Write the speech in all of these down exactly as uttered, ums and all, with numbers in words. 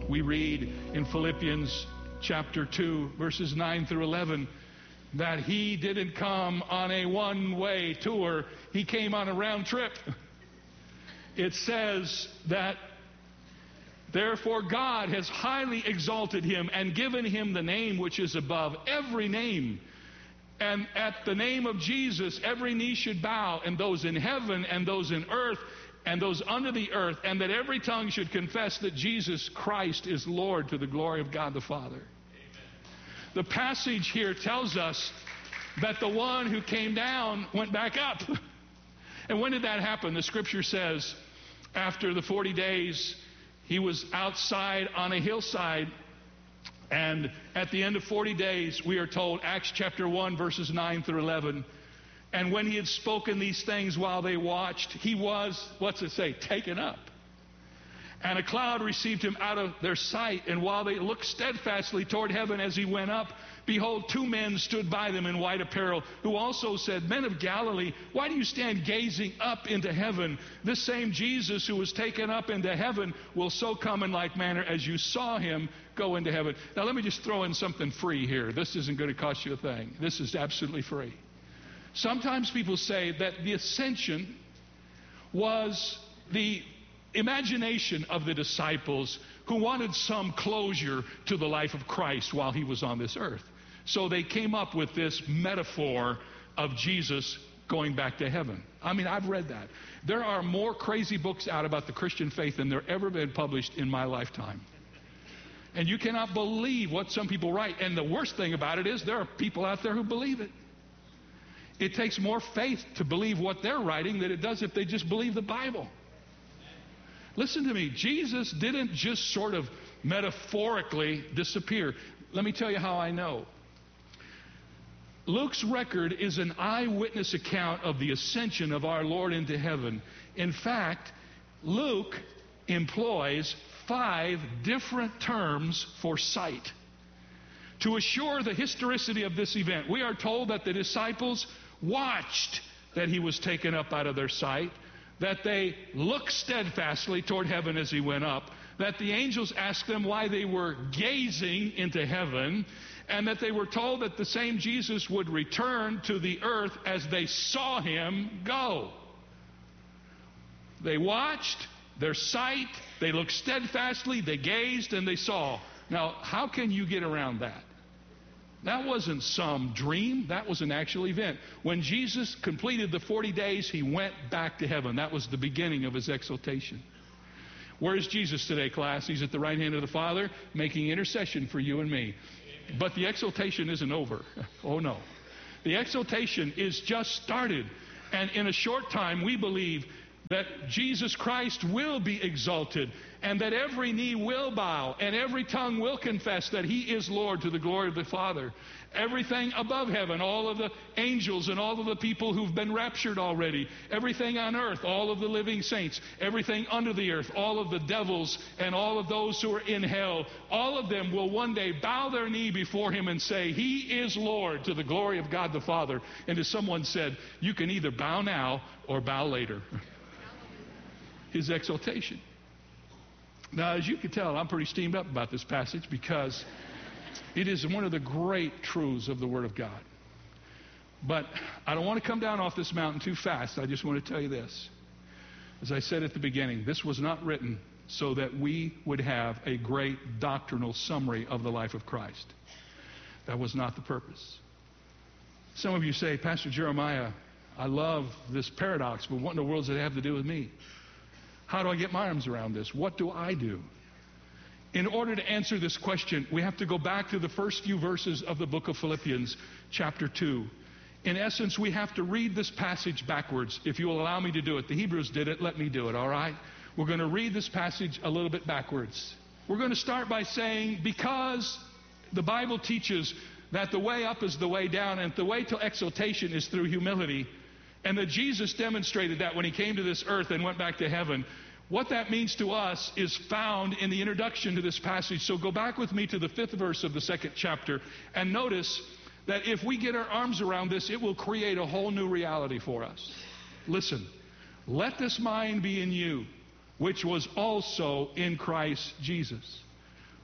We read in Philippians chapter two, verses nine through eleven, that he didn't come on a one-way tour. He came on a round trip. It says that, therefore God has highly exalted him and given him the name which is above every name. And at the name of Jesus, every knee should bow, and those in heaven and those in earth and those under the earth, and that every tongue should confess that Jesus Christ is Lord, to the glory of God the Father. Amen. The passage here tells us that the one who came down went back up. And when did that happen? The scripture says, after the forty days, he was outside on a hillside. And at the end of forty days, we are told, Acts chapter one, verses nine through eleven, and when he had spoken these things while they watched, he was, what's it say, taken up. And a cloud received him out of their sight. And while they looked steadfastly toward heaven as he went up, behold, two men stood by them in white apparel, who also said, Men of Galilee, why do you stand gazing up into heaven? This same Jesus who was taken up into heaven will so come in like manner as you saw him go into heaven. Now let me just throw in something free here. This isn't going to cost you a thing. This is absolutely free. Sometimes people say that the ascension was the imagination of the disciples who wanted some closure to the life of Christ while he was on this earth. So they came up with this metaphor of Jesus going back to heaven. I mean, I've read that. There are more crazy books out about the Christian faith than there ever been published in my lifetime. And you cannot believe what some people write. And the worst thing about it is there are people out there who believe it. It takes more faith to believe what they're writing than it does if they just believe the Bible. Listen to me. Jesus didn't just sort of metaphorically disappear. Let me tell you how I know. Luke's record is an eyewitness account of the ascension of our Lord into heaven. In fact, Luke employs five different terms for sight. To assure the historicity of this event, we are told that the disciples watched that he was taken up out of their sight, that they looked steadfastly toward heaven as he went up, that the angels asked them why they were gazing into heaven, and that they were told that the same Jesus would return to the earth as they saw him go. They watched, their sight, they looked steadfastly, they gazed, and they saw. Now, how can you get around that? That wasn't some dream. That was an actual event. When Jesus completed the forty days, he went back to heaven. That was the beginning of his exaltation. Where is Jesus today, class? He's at the right hand of the Father, making intercession for you and me. But the exaltation isn't over. Oh, no. The exaltation is just started. And in a short time, we believe that Jesus Christ will be exalted, and that every knee will bow, and every tongue will confess that he is Lord, to the glory of the Father. Everything above heaven, all of the angels and all of the people who've been raptured already, everything on earth, all of the living saints, everything under the earth, all of the devils and all of those who are in hell, all of them will one day bow their knee before him and say, he is Lord, to the glory of God the Father. And as someone said, you can either bow now or bow later. His exaltation. Now, as you can tell, I'm pretty steamed up about this passage because it is one of the great truths of the Word of God. But I don't want to come down off this mountain too fast. I just want to tell you this. As I said at the beginning, this was not written so that we would have a great doctrinal summary of the life of Christ. That was not the purpose. Some of you say, Pastor Jeremiah, I love this paradox, but what in the world does it have to do with me? How do I get my arms around this? What do I do? In order to answer this question, we have to go back to the first few verses of the book of Philippians, chapter two. In essence, we have to read this passage backwards. If you will allow me to do it. The Hebrews did it. Let me do it, all right? We're going to read this passage a little bit backwards. We're going to start by saying, because the Bible teaches that the way up is the way down, and the way to exaltation is through humility, and that Jesus demonstrated that when he came to this earth and went back to heaven. What that means to us is found in the introduction to this passage. So go back with me to the fifth verse of the second chapter and notice that if we get our arms around this, it will create a whole new reality for us. Listen, let this mind be in you, which was also in Christ Jesus,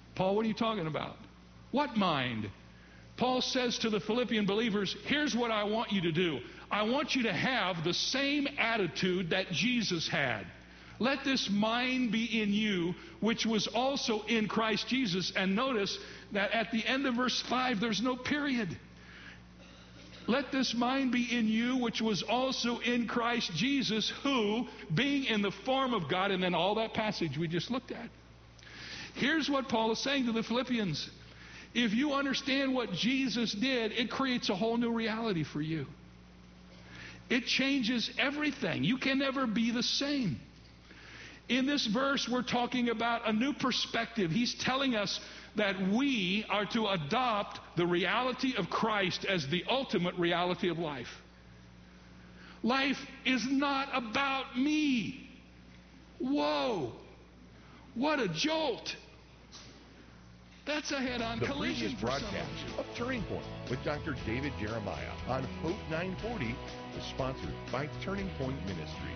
Paul, what are you talking about? What mind? Paul says to the Philippian believers, here's what I want you to do. I want you to have the same attitude that Jesus had. Let this mind be in you, which was also in Christ Jesus. And notice that at the end of verse five, there's no period. Let this mind be in you, which was also in Christ Jesus, who, being in the form of God, and then all that passage we just looked at. Here's what Paul is saying to the Philippians. If you understand what Jesus did, it creates a whole new reality for you. It changes everything. You can never be the same. In this verse, we're talking about a new perspective. He's telling us that we are to adopt the reality of Christ as the ultimate reality of life. Life is not about me. Whoa! What a jolt! That's a head-on collision for someone. The previous broadcast of Turning Point with Doctor David Jeremiah on Hope nine forty is sponsored by Turning Point Ministries.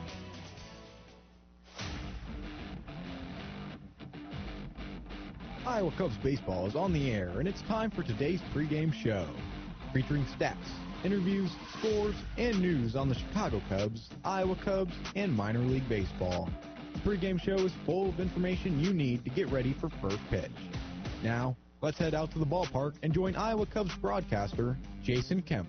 Iowa Cubs baseball is on the air, and it's time for today's pregame show, featuring stats, interviews, scores, and news on the Chicago Cubs, Iowa Cubs, and minor league baseball. The pregame show is full of information you need to get ready for first pitch. Now, let's head out to the ballpark and join Iowa Cubs broadcaster Jason Kemp.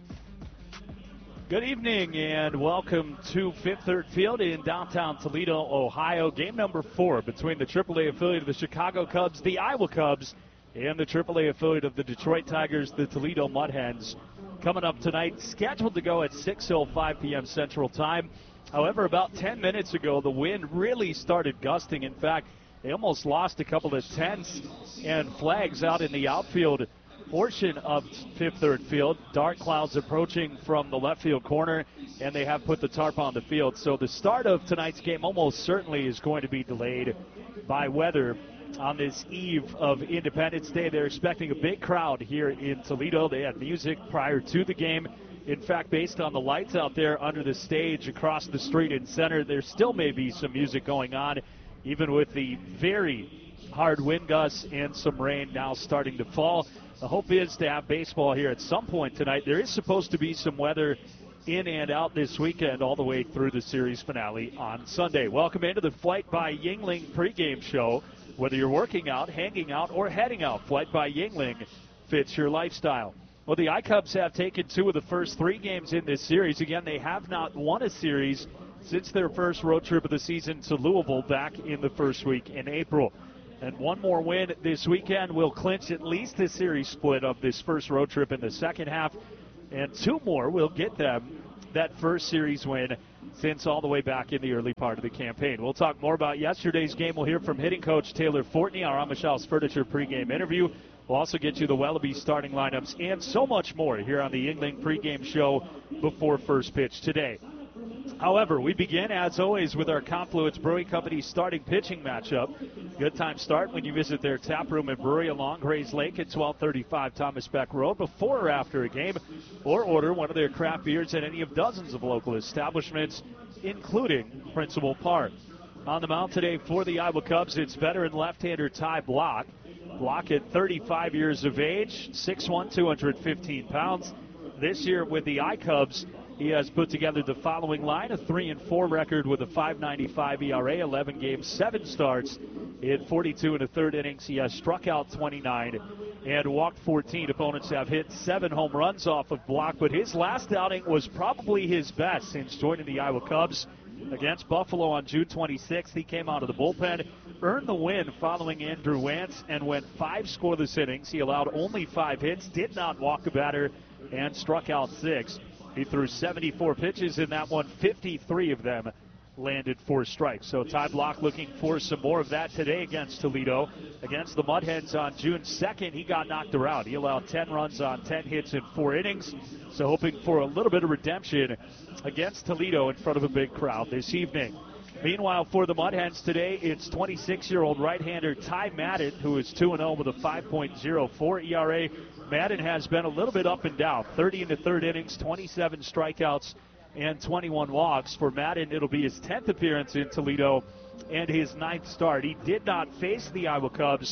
Good evening and welcome to Fifth Third Field in downtown Toledo, Ohio. Game number four between the triple A affiliate of the Chicago Cubs, the Iowa Cubs, and the triple A affiliate of the Detroit Tigers, the Toledo Mud Hens. Coming up tonight, scheduled to go at six oh five p.m. Central Time. However, about ten minutes ago, the wind really started gusting. In fact, they almost lost a couple of tents and flags out in the outfield portion of Fifth Third Field. Dark clouds approaching from the left field corner, and they have put the tarp on the field. So the start of tonight's game almost certainly is going to be delayed by weather. On this eve of Independence Day, they're expecting a big crowd here in Toledo. They had music prior to the game. In fact, based on the lights out there under the stage across the street in center, there still may be some music going on, even with the very hard wind gusts and some rain now starting to fall. The hope is to have baseball here at some point tonight. There is supposed to be some weather in and out this weekend all the way through the series finale on Sunday. Welcome into the Flight by Yuengling pregame show. Whether you're working out, hanging out, or heading out, Flight by Yuengling fits your lifestyle. Well, the I-Cubs have taken two of the first three games in this series. Again, they have not won a series since their first road trip of the season to Louisville back in the first week in April. And one more win this weekend will clinch at least the series split of this first road trip in the second half. And two more will get them that first series win since all the way back in the early part of the campaign. We'll talk more about yesterday's game. We'll hear from hitting coach Taylor Fortney, our Amish House Furniture pregame interview. We'll also get you the Wellaby starting lineups and so much more here on the Yuengling pregame show before first pitch today. However, we begin, as always, with our Confluence Brewing Company starting pitching matchup. Good time start when you visit their tap room and brewery along Grays Lake at twelve thirty-five Thomas Beck Road before or after a game, or order one of their craft beers at any of dozens of local establishments, including Principal Park. On the mound today for the Iowa Cubs, it's veteran left-hander Ty Block. Block at thirty-five years of age, six foot one, two hundred fifteen pounds. This year with the I-Cubs, he has put together the following line, a three and four record with a five ninety-five E R A, eleven games, seven starts. In forty-two and a third innings, he has struck out twenty-nine and walked fourteen. Opponents have hit seven home runs off of Block, but his last outing was probably his best since joining the Iowa Cubs. Against Buffalo on June twenty-sixth, he came out of the bullpen, earned the win following Andrew Wantz, and went five scoreless innings. He allowed only five hits, did not walk a batter, and struck out six. He threw seventy-four pitches in that one, fifty-three of them landed for strikes. So Ty Block looking for some more of that today against Toledo. Against the Mud Hens on June second, he got knocked around. He allowed ten runs on ten hits in four innings. So hoping for a little bit of redemption against Toledo in front of a big crowd this evening. Meanwhile, for the Mud Hens today, it's twenty-six-year-old right-hander Ty Madden, who is two and oh with a five point oh four E R A. Madden has been a little bit up and down. thirty in the third innings, twenty-seven strikeouts, and twenty-one walks. For Madden, it'll be his tenth appearance in Toledo and his ninth start. He did not face the Iowa Cubs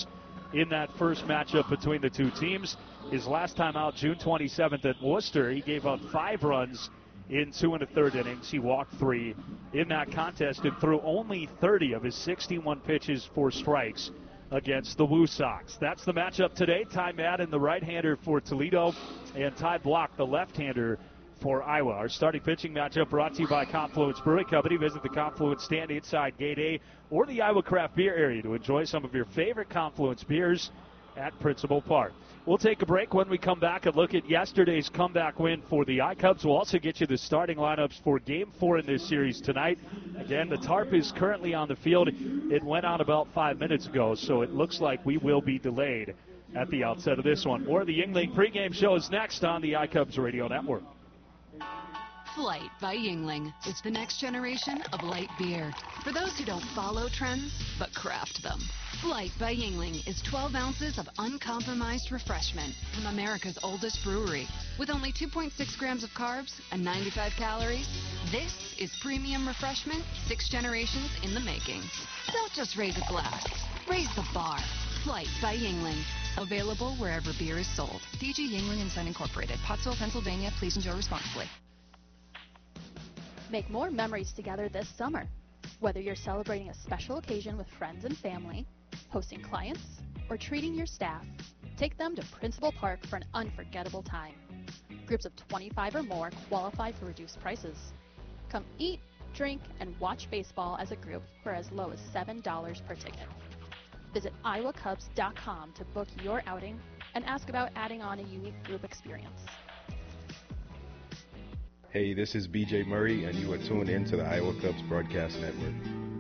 in that first matchup between the two teams. His last time out, June twenty-seventh at Worcester, he gave up five runs in two and a third innings. He walked three in that contest and threw only thirty of his sixty-one pitches for strikes against the Woo Sox. That's the matchup today. Ty Madden, the right-hander for Toledo, and Ty Block, the left-hander for Iowa. Our starting pitching matchup brought to you by Confluence Brewing Company. Visit the Confluence stand inside Gate A or the Iowa Craft Beer area to enjoy some of your favorite Confluence beers at Principal Park. We'll take a break. When we come back and look at yesterday's comeback win for the I-Cubs, we'll also get you the starting lineups for Game four in this series tonight. Again, the tarp is currently on the field. It went on about five minutes ago, so it looks like we will be delayed at the outset of this one. More of the Yuengling pregame show is next on the I-Cubs Radio Network. Flight by Yuengling. It's the next generation of light beer. For those who don't follow trends, but craft them. Flight by Yuengling is twelve ounces of uncompromised refreshment from America's oldest brewery. With only two point six grams of carbs and ninety-five calories, this is premium refreshment six generations in the making. Don't just raise a glass. Raise the bar. Flight by Yuengling. Available wherever beer is sold. D G Yuengling and Son Incorporated. Pottsville, Pennsylvania. Please enjoy responsibly. Make more memories together this summer. Whether you're celebrating a special occasion with friends and family, hosting clients, or treating your staff, take them to Principal Park for an unforgettable time. Groups of twenty-five or more qualify for reduced prices. Come eat, drink, and watch baseball as a group for as low as seven dollars per ticket. Visit iowa cubs dot com to book your outing and ask about adding on a unique group experience. Hey, this is B J Murray, and you are tuned in to the Iowa Cubs Broadcast Network.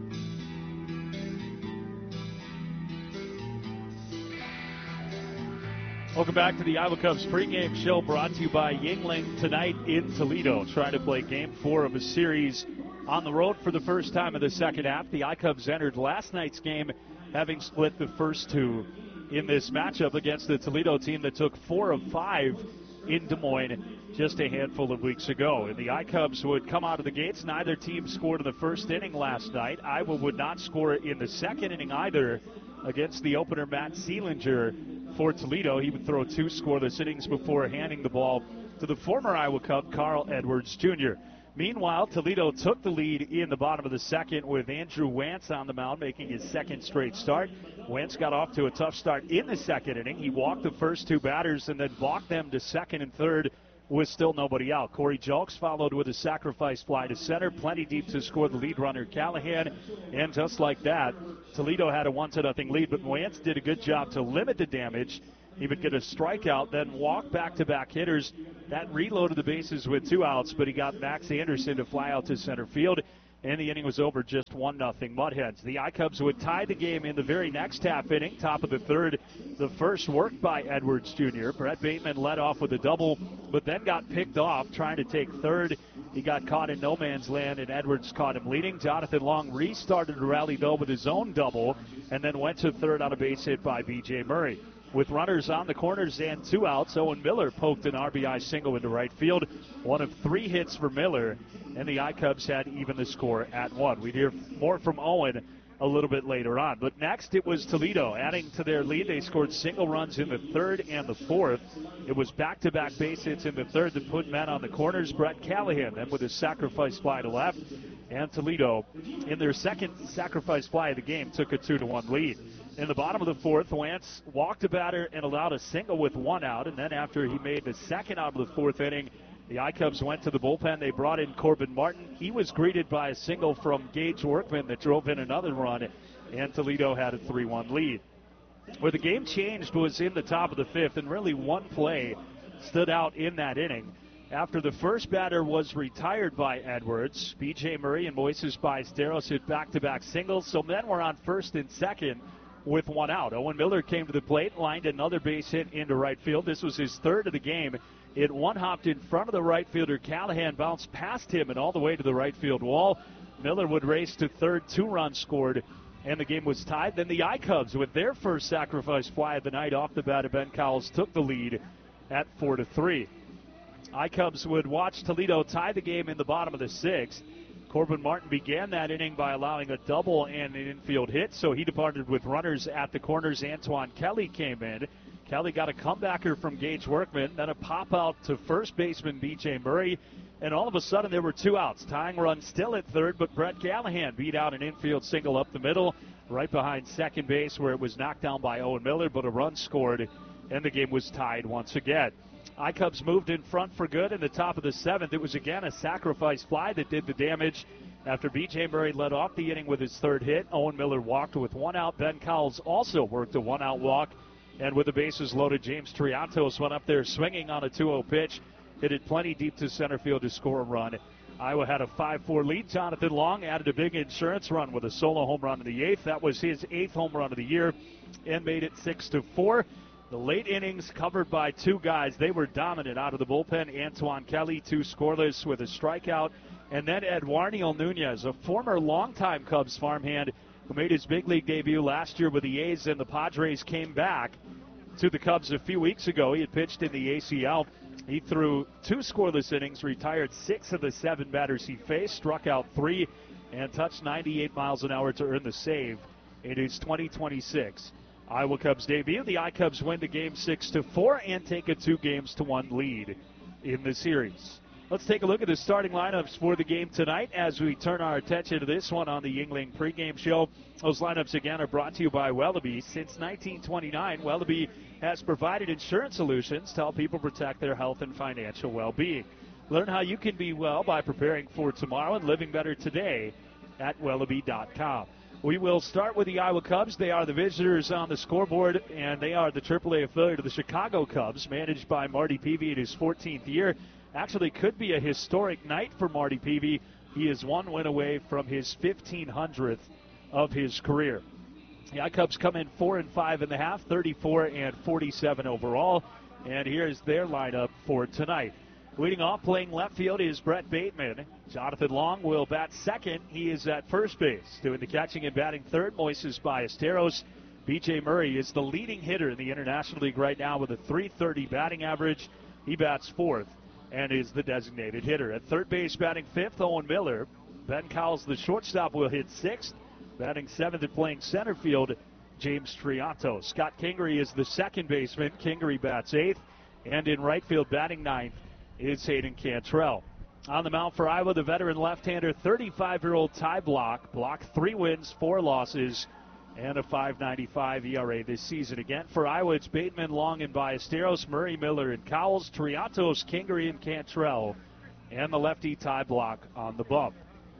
Welcome back to the Iowa Cubs pregame show brought to you by Yuengling tonight in Toledo. Trying to play game four of a series on the road for the first time in the second half. The I-Cubs entered last night's game having split the first two in this matchup against the Toledo team that took four of five in Des Moines just a handful of weeks ago. And the I-Cubs would come out of the gates. Neither team scored in the first inning last night. Iowa would not score in the second inning either against the opener, Matt Seelinger, for Toledo. He would throw two scoreless innings before handing the ball to the former Iowa Cub, Carl Edwards Junior Meanwhile, Toledo took the lead in the bottom of the second with Andrew Wantz on the mound, making his second straight start. Wantz got off to a tough start in the second inning. He walked the first two batters and then walked them to second and third with still nobody out. Corey Julks followed with a sacrifice fly to center, plenty deep to score the lead runner, Callahan. And just like that, Toledo had a one to nothing lead, but Wantz did a good job to limit the damage. He would get a strikeout, then walk back-to-back hitters. That reloaded the bases with two outs, but he got Max Anderson to fly out to center field, and the inning was over just one nothing Mudheads. The I-Cubs would tie the game in the very next half inning, top of the third. The first worked by Edwards Junior Brett Bateman led off with a double, but then got picked off trying to take third. He got caught in no man's land, and Edwards caught him leading. Jonathan Long restarted the rally, though, with his own double, and then went to third on a base hit by B J Murray. With runners on the corners and two outs, Owen Miller poked an R B I single into right field. One of three hits for Miller, and the I-Cubs had even the score at one. We'd hear more from Owen a little bit later on. But next it was Toledo. Adding to their lead, they scored single runs in the third and the fourth. It was back-to-back base hits in the third that put men on the corners. Brett Callahan then with a sacrifice fly to left. And Toledo, in their second sacrifice fly of the game, took a two to one lead. In the bottom of the fourth, Wantz walked a batter and allowed a single with one out. And then after he made the second out of the fourth inning, the I-Cubs went to the bullpen. They brought in Corbin Martin. He was greeted by a single from Gage Workman that drove in another run, and Toledo had a three one lead. Where the game changed was in the top of the fifth, and really one play stood out in that inning. After the first batter was retired by Edwards, B J Murray and Moises Ballesteros hit back-to-back singles, so men were on first and second with one out. Owen Miller came to the plate, lined another base hit into right field. This was his third of the game. It one-hopped in front of the right fielder. Callahan bounced past him and all the way to the right field wall. Miller would race to third, two runs scored, and the game was tied. Then the I-Cubs, with their first sacrifice fly of the night off the bat of Ben Cowles, took the lead at four to three. I-Cubs would watch Toledo tie the game in the bottom of the sixth. Corbin Martin began that inning by allowing a double and an infield hit, so he departed with runners at the corners. Antoine Kelly came in. Kelly got a comebacker from Gage Workman, then a pop out to first baseman B J Murray, and all of a sudden there were two outs. Tying run still at third, but Brett Callahan beat out an infield single up the middle, right behind second base where it was knocked down by Owen Miller, but a run scored, and the game was tied once again. I-Cubs moved in front for good in the top of the seventh. It was again a sacrifice fly that did the damage. After B J Murray led off the inning with his third hit, Owen Miller walked with one out. Ben Cowles also worked a one-out walk. And with the bases loaded, James Triantos went up there swinging on a two oh pitch. Hit it plenty deep to center field to score a run. Iowa had a five four lead. Jonathan Long added a big insurance run with a solo home run in the eighth. That was his eighth home run of the year and made it six to four. The late innings covered by two guys. They were dominant out of the bullpen. Antoine Kelly, two scoreless with a strikeout. And then Eduardo Nunez, a former longtime Cubs farmhand who made his big league debut last year with the A's, and the Padres came back to the Cubs a few weeks ago. He had pitched in the A C L. He threw two scoreless innings, retired six of the seven batters he faced, struck out three, and touched ninety-eight miles an hour to earn the save in his twenty twenty-six Iowa Cubs debut. The I-Cubs win the game six to four and take a two games to one lead in the series. Let's take a look at the starting lineups for the game tonight as we turn our attention to this one on the Yuengling pregame show. Those lineups, again, are brought to you by Wellaby. Since nineteen twenty-nine, Wellaby has provided insurance solutions to help people protect their health and financial well-being. Learn how you can be well by preparing for tomorrow and living better today at Wellaby dot com. We will start with the Iowa Cubs. They are the visitors on the scoreboard, and they are the triple A affiliate of the Chicago Cubs, managed by Marty Peavy in his fourteenth year. Actually could be a historic night for Marty Peavy. He is one win away from his fifteen hundredth of his career. The I-Cubs come in four and five in the half, thirty-four and forty-seven overall. And here's their lineup for tonight. Leading off, playing left field, is Brett Bateman. Jonathan Long will bat second. He is at first base. Doing the catching and batting third, Moises Ballesteros. B J Murray is the leading hitter in the International League right now with a three thirty batting average. He bats fourth and is the designated hitter. At third base, batting fifth, Owen Miller. Ben Cowles, the shortstop, will hit sixth. Batting seventh and playing center field, James Triantos. Scott Kingery is the second baseman. Kingery bats eighth. And in right field, batting ninth, is Hayden Cantrell. On the mound for Iowa, the veteran left-hander, thirty-five-year-old Ty Block. Block, three wins, four losses, and a five ninety-five E R A this season. Again, for Iowa, it's Bateman, Long, and Ballesteros, Murray, Miller, and Cowles, Triantos, Kingery, and Cantrell, and the lefty Ty Block on the bump.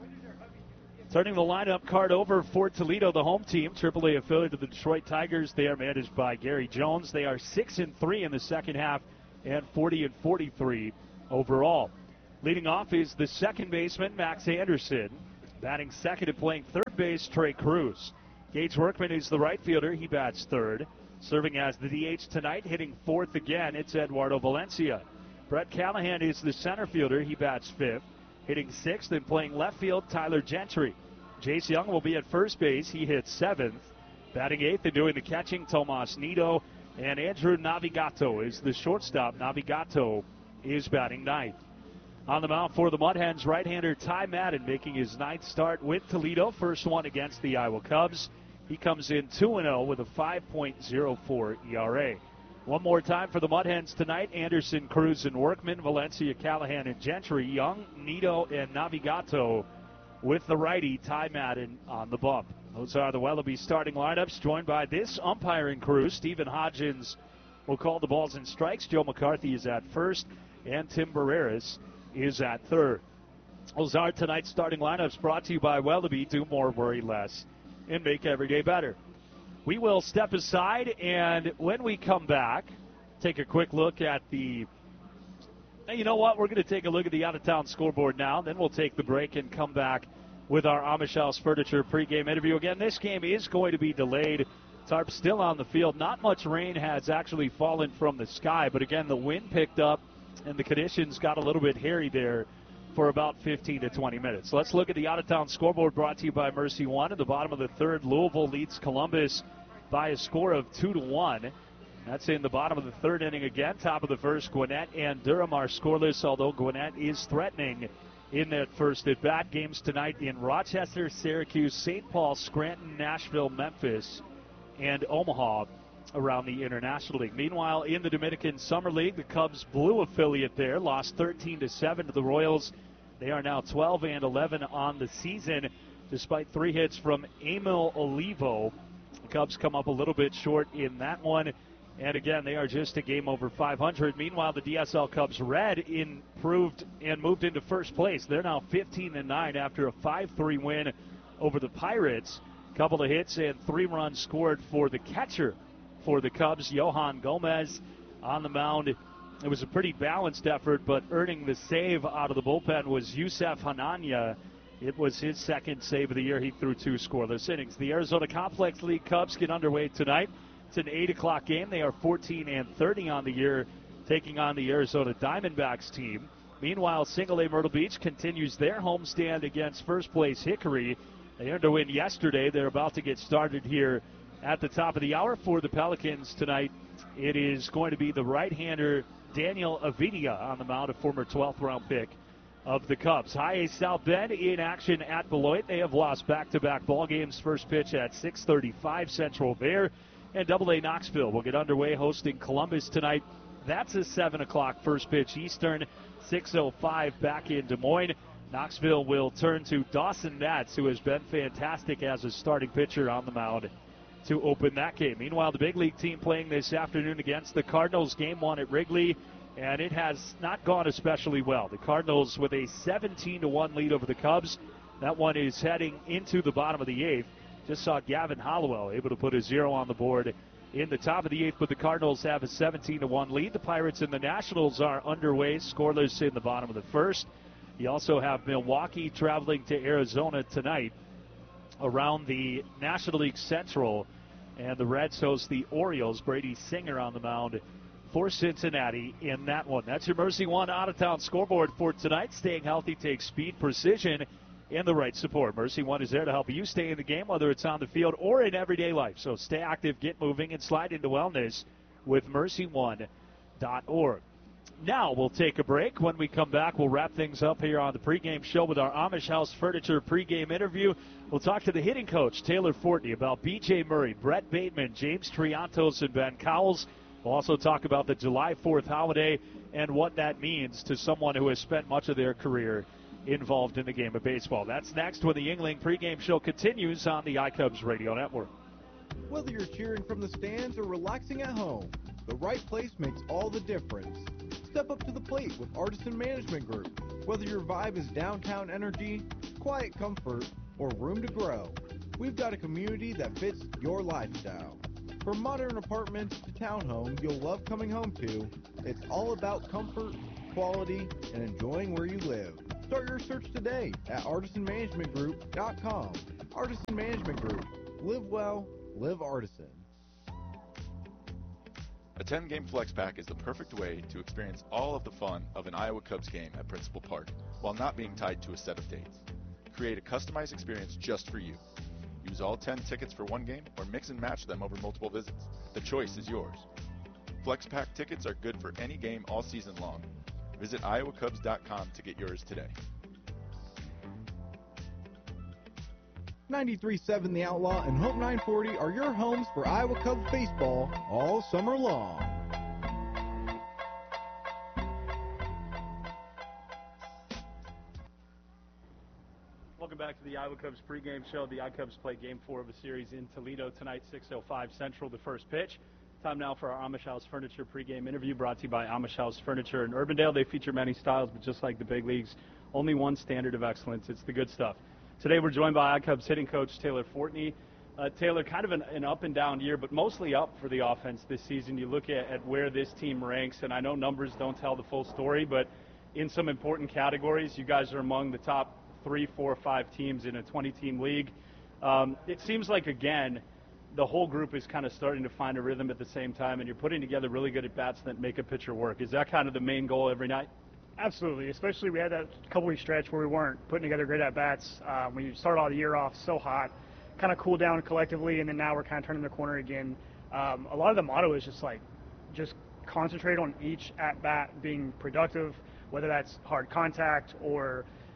Turning the lineup card over for Toledo, the home team, triple A affiliate of the Detroit Tigers. They are managed by Gary Jones. They are six and three in the second half and forty and forty-three overall. Leading off is the second baseman, Max Anderson. Batting second and playing third base, Trey Cruz. Gage Workman is the right fielder. He bats third. Serving as the D H tonight, hitting fourth again, it's Eduardo Valencia. Brett Callahan is the center fielder. He bats fifth. Hitting sixth and playing left field, Tyler Gentry. Jace Young will be at first base. He hits seventh. Batting eighth and doing the catching, Tomas Nido. And Andrew Navigato is the shortstop. Navigato is batting ninth. On the mound for the Mud Hens, right-hander Ty Madden making his ninth start with Toledo. First one against the Iowa Cubs. He comes in two and oh with a five point oh four E R A. One more time for the Mud Hens tonight. Anderson, Cruz, and Workman, Valencia, Callahan, and Gentry. Young, Nido, and Navigato with the righty Ty Madden on the bump. Those are the Wellaby starting lineups, joined by this umpiring crew. Stephen Hodgins will call the balls and strikes. Joe McCarthy is at first, and Tim Barreras is at third. Those are tonight's starting lineups, brought to you by Wellaby. Do more, worry less, and make every day better. We will step aside, and when we come back, take a quick look at the... You know what? We're going to take a look at the out-of-town scoreboard now. Then we'll take the break and come back with our Amish House Furniture pregame interview. Again, this game is going to be delayed. Tarp still on the field. Not much rain has actually fallen from the sky, but again, the wind picked up, and the conditions got a little bit hairy there for about fifteen to twenty minutes. Let's look at the out-of-town scoreboard, brought to you by Mercy One. At the bottom of the third, Louisville leads Columbus by a score of two to one. That's in the bottom of the third inning again. Top of the first, Gwinnett and Durham are scoreless, although Gwinnett is threatening in that first at bat. Games tonight in Rochester, Syracuse, Saint Paul, Scranton, Nashville, Memphis, and Omaha around the International League. Meanwhile, in the Dominican Summer League, the Cubs Blue affiliate there lost thirteen to seven to the Royals. They are now twelve and eleven on the season, despite three hits from Emil Olivo. The Cubs come up a little bit short in that one. And again, they are just a game over five hundred. Meanwhile, the D S L Cubs Red improved and moved into first place. They're now fifteen and nine after a five three win over the Pirates. A couple of hits and three runs scored for the catcher for the Cubs, Johan Gomez, on the mound. It was a pretty balanced effort, but earning the save out of the bullpen was Yusef Hanania. It was his second save of the year. He threw two scoreless innings. The Arizona Complex League Cubs get underway tonight. It's an eight o'clock game. They are fourteen and thirty on the year, taking on the Arizona Diamondbacks team. Meanwhile, Single A Myrtle Beach continues their homestand against first place Hickory. They earned a win yesterday. They're about to get started here at the top of the hour for the Pelicans tonight. It is going to be the right-hander Daniel Avidia on the mound, a former twelfth round pick of the Cubs. High A South Bend in action at Beloit. They have lost back-to-back ball games. First pitch at six thirty-five Central there. And Double A Knoxville will get underway hosting Columbus tonight. That's a seven o'clock first pitch Eastern, six oh five back in Des Moines. Knoxville will turn to Dawson Nats, who has been fantastic as a starting pitcher on the mound, to open that game. Meanwhile, the big league team playing this afternoon against the Cardinals, game one at Wrigley, and it has not gone especially well. The Cardinals with a seventeen to one lead over the Cubs. That one is heading into the bottom of the eighth. Just saw Gavin Hollowell able to put a zero on the board in the top of the eighth, but the Cardinals have a seventeen to one lead. The Pirates and the Nationals are underway, scoreless in the bottom of the first. You also have Milwaukee traveling to Arizona tonight around the National League Central, and the Reds host the Orioles. Brady Singer on the mound for Cincinnati in that one. That's your Mercy One out-of-town scoreboard for tonight. Staying healthy takes speed, precision, and the right support. Mercy One is there to help you stay in the game, whether it's on the field or in everyday life. So stay active, get moving, and slide into wellness with mercy one dot org. Now we'll take a break. When we come back, we'll wrap things up here on the pregame show with our Amish House Furniture pregame interview. We'll talk to the hitting coach, Taylor Fortney, about B J Murray, Brett Bateman, James Triantos, and Ben Cowles. We'll also talk about the July fourth holiday and what that means to someone who has spent much of their career involved in the game of baseball. That's next when the Yuengling pregame show continues on the iCubs Radio Network. Whether you're cheering from the stands or relaxing at home, the right place makes all the difference. Step up to the plate with Artisan Management Group. Whether your vibe is downtown energy, quiet comfort, or room to grow, we've got a community that fits your lifestyle. From modern apartments to townhomes you'll love coming home to, it's all about comfort, quality, and enjoying where you live. Start your search today at artisan management group dot com. Artisan Management Group. Live well, live Artisan. A ten-game flex pack is the perfect way to experience all of the fun of an Iowa Cubs game at Principal Park while not being tied to a set of dates. Create a customized experience just for you. Use all ten tickets for one game or mix and match them over multiple visits. The choice is yours. Flex pack tickets are good for any game all season long. Visit iowa cubs dot com to get yours today. ninety-three point seven The Outlaw and Hope nine forty are your homes for Iowa Cubs baseball all summer long. Welcome back to the Iowa Cubs pregame show. The iCubs play game four of a series in Toledo tonight, six oh five Central, the first pitch. Time now for our Amish House Furniture pregame interview brought to you by Amish House Furniture in Urbandale. They feature many styles, but just like the big leagues, only one standard of excellence. It's the good stuff. Today we're joined by iCubs hitting coach Taylor Fortney. Uh, Taylor, kind of an, an up and down year, but mostly up for the offense this season. You look at, at where this team ranks, and I know numbers don't tell the full story, but in some important categories, you guys are among the top three, four, five teams in a twenty-team league. Um, it seems like, again, the whole group is kind of starting to find a rhythm at the same time, and you're putting together really good at-bats that make a pitcher work. Is that kind of the main goal every night? Absolutely, especially we had that couple-week stretch where we weren't putting together great at-bats. Um, we started all the year off so hot, kind of cooled down collectively, and then now we're kind of turning the corner again. Um, a lot of the motto is just like, just concentrate on each at-bat being productive, whether that's hard contact or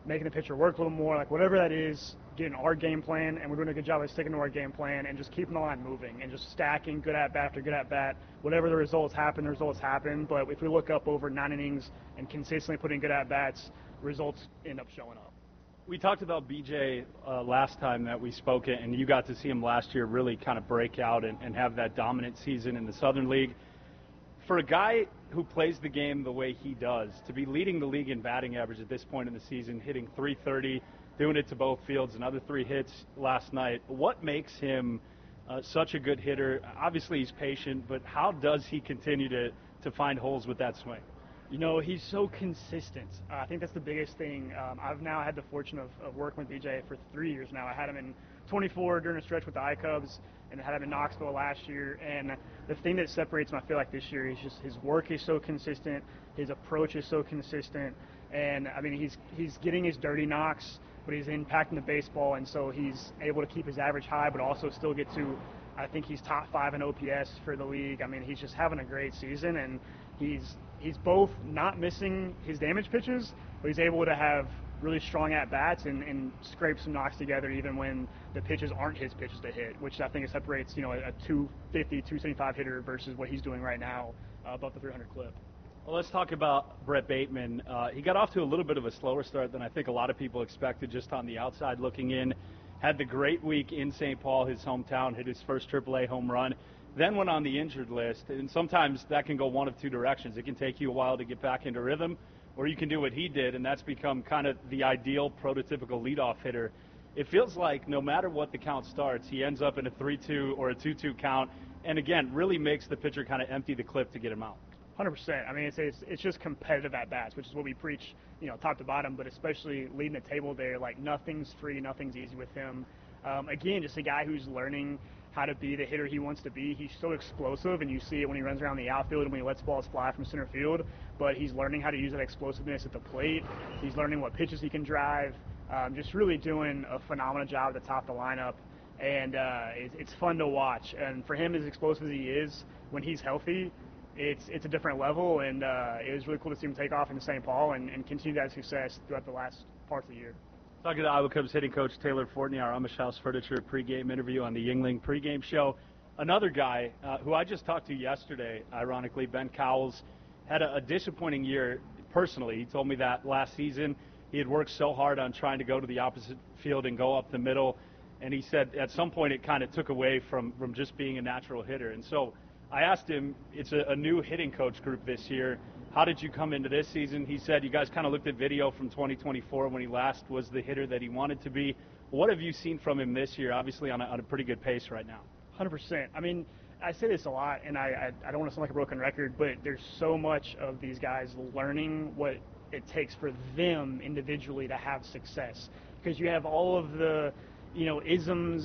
making the pitcher work a little more, like whatever that is, getting our game plan, and we're doing a good job of sticking to our game plan and just keeping the line moving and just stacking good at bat after good at bat. Whatever the results happen, the results happen. But if we look up over nine innings and consistently putting good at bats, results end up showing up. We talked about B J uh, last time that we spoke, and you got to see him last year really kind of break out and, and have that dominant season in the Southern League. For a guy who plays the game the way he does, to be leading the league in batting average at this point in the season, hitting three thirty, doing it to both fields, another three hits last night, what makes him uh, such a good hitter? Obviously he's patient, but how does he continue to, to find holes with that swing? You know, he's so consistent. Uh, I think that's the biggest thing. Um, I've now had the fortune of, of working with B J for three years now. I had him in twenty-four during a stretch with the I-Cubs, and I had him in Knoxville last year. And the thing that separates him, I feel like, this year is just his work is so consistent, his approach is so consistent, and I mean, he's he's getting his dirty knocks, but he's impacting the baseball, and so he's able to keep his average high, but also still get to, I think he's top five in O P S for the league. I mean, he's just having a great season, and he's he's both not missing his damage pitches, but he's able to have really strong at-bats and, and scrape some knocks together even when the pitches aren't his pitches to hit, which I think separates, you know, a two fifty, two seventy-five hitter versus what he's doing right now uh, above the three hundred clip. Well, let's talk about Brett Bateman. Uh, he got off to a little bit of a slower start than I think a lot of people expected just on the outside looking in. Had the great week in Saint Paul, his hometown, hit his first triple A home run, then went on the injured list. And sometimes that can go one of two directions. It can take you a while to get back into rhythm, or you can do what he did, and that's become kind of the ideal prototypical leadoff hitter. It feels like no matter what the count starts, he ends up in a three two or a two two count, and again, really makes the pitcher kind of empty the clip to get him out. one hundred percent. I mean, it's, it's it's just competitive at-bats, which is what we preach, you know, top to bottom, but especially leading the table there, like nothing's free, nothing's easy with him. Um, again, just a guy who's learning how to be the hitter he wants to be. He's so explosive, and you see it when he runs around the outfield and when he lets balls fly from center field, but he's learning how to use that explosiveness at the plate. He's learning what pitches he can drive, um, just really doing a phenomenal job at the top of the lineup, and uh, it's, it's fun to watch. And for him, as explosive as he is, when he's healthy, it's it's a different level, and uh, it was really cool to see him take off in Saint Paul and, and continue that success throughout the last parts of the year. Talking to Iowa Cubs hitting coach Taylor Fortney, our Amish House Furniture pregame interview on the Yuengling pregame show. Another guy uh, who I just talked to yesterday, ironically, Ben Cowles, had a, a disappointing year personally. He told me that last season he had worked so hard on trying to go to the opposite field and go up the middle, and he said at some point it kind of took away from, from just being a natural hitter. And so I asked him, it's a, a new hitting coach group this year. How did you come into this season? He said you guys kind of looked at video from twenty twenty-four when he last was the hitter that he wanted to be. What have you seen from him this year, obviously on a, on a pretty good pace right now? one hundred percent. I mean, I say this a lot, and I, I, I don't want to sound like a broken record, but there's so much of these guys learning what it takes for them individually to have success. Because you have all of the, you know, isms